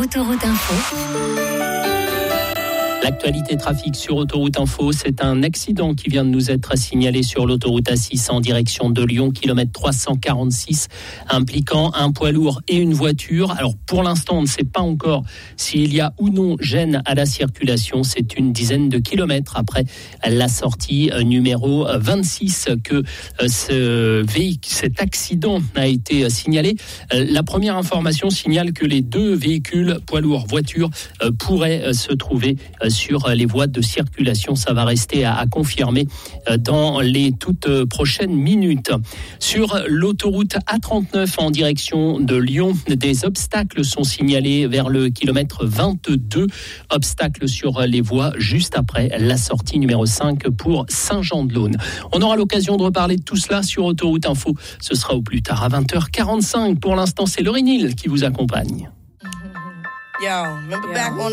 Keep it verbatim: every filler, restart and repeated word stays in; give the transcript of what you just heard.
Autoroute Info. L'actualité trafic sur Autoroute Info, c'est un accident qui vient de nous être signalé sur l'autoroute A six en direction de Lyon, kilomètre trois cent quarante-six, impliquant un poids lourd et une voiture. Alors pour l'instant, on ne sait pas encore s'il y a ou non gêne à la circulation. C'est une dizaine de kilomètres après la sortie numéro vingt-six que ce véhicule, cet accident a été signalé. La première information signale que les deux véhicules, poids lourd, voiture, pourraient se trouver sur les voies de circulation. Ça va rester à, à confirmer dans les toutes prochaines minutes. Sur l'autoroute A trente-neuf en direction de Lyon, des obstacles sont signalés vers le kilomètre vingt-deux. Obstacles sur les voies juste après la sortie numéro cinq pour Saint-Jean-de-Laune. On aura l'occasion de reparler de tout cela sur Autoroute Info. Ce sera au plus tard à vingt heures quarante-cinq. Pour l'instant, c'est Laurie Neal qui vous accompagne. Yo, remember back on